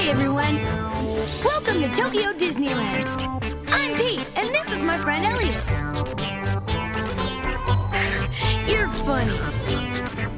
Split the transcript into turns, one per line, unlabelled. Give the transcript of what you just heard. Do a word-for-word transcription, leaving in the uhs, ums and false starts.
Hi, everyone. Welcome to Tokyo Disneyland. I'm Pete, and this is my friend Elliot. You're funny.